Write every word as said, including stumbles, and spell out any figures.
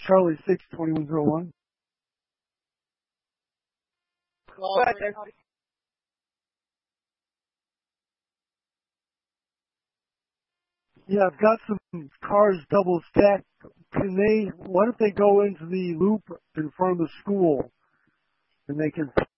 Charlie six twenty-one oh one. Yeah, I've got some cars double stacked. Can they, what if they go into the loop in front of the school and they can